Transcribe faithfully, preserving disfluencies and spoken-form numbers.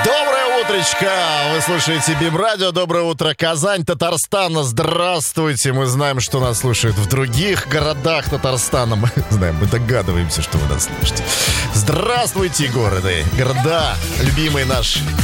Доброе утречко! Вы слушаете БИМ-радио. Доброе утро, Казань, Татарстан. Здравствуйте! Мы знаем, что нас слушают в других городах Татарстана. Мы знаем, мы догадываемся, что вы нас слышите. Здравствуйте, города, города, любимый наш